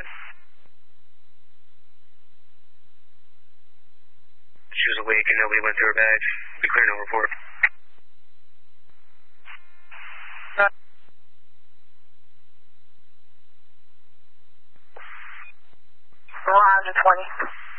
She was awake and nobody went through her bag. Be clear, no report. 120.